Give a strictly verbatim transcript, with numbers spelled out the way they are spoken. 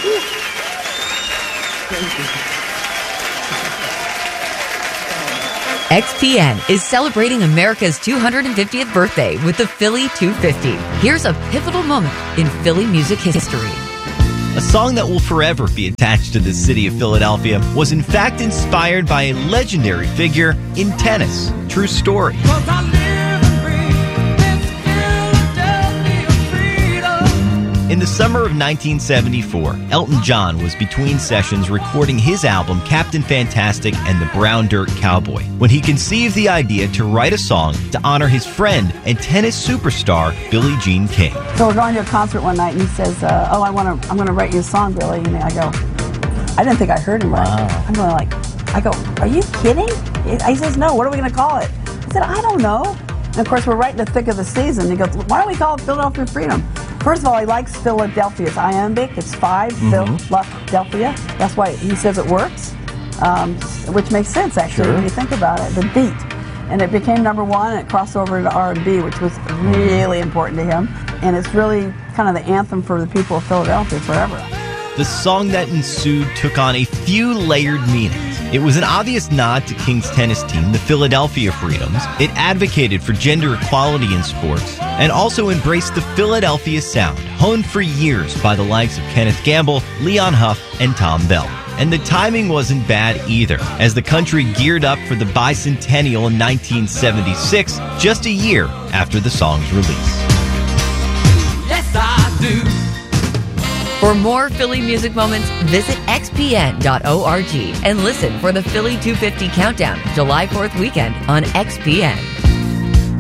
X P N is celebrating America's two hundred fiftieth birthday with the Philly two fifty. Here's a pivotal moment in Philly music history. A song that will forever be attached to the city of Philadelphia was in fact inspired by a legendary figure in tennis. True story. In the summer of nineteen seventy-four, Elton John was between sessions recording his album Captain Fantastic and the Brown Dirt Cowboy when he conceived the idea to write a song to honor his friend and tennis superstar Billie Jean King. So we're going to a concert one night and he says, uh, oh, I want to, I'm going to write you a song, Billie. And I go, I didn't think I heard him right. Wow. I'm going like, I go, are you kidding? He says, no, what are we going to call it? I said, I don't know. And of course, we're right in the thick of the season. He goes, why don't we call it Philadelphia Freedom? First of all, he likes Philadelphia. It's iambic. It's five, mm-hmm. Philadelphia. That's why he says it works, um, which makes sense, actually, sure. when you think about it. The beat. And it became number one, and it crossed over to R and B, which was really important to him. And it's really kind of the anthem for the people of Philadelphia forever. The song that ensued took on a few layered meanings. It was an obvious nod to King's tennis team, the Philadelphia Freedoms. It advocated for gender equality in sports and also embraced the Philadelphia sound, honed for years by the likes of Kenneth Gamble, Leon Huff, and Tom Bell. And the timing wasn't bad either, as the country geared up for the bicentennial in nineteen seventy-six, just a year after the song's release. Yes, I do. For more Philly music moments, visit X P N dot org and listen for the Philly two fifty Countdown, July fourth weekend on X P N.